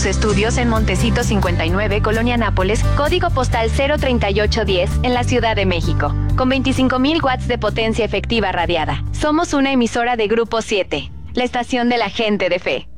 sus estudios en Montecito 59, Colonia Nápoles, código postal 03810, en la Ciudad de México, con 25,000 watts de potencia efectiva radiada. Somos una emisora de Grupo 7, la estación de la gente de fe.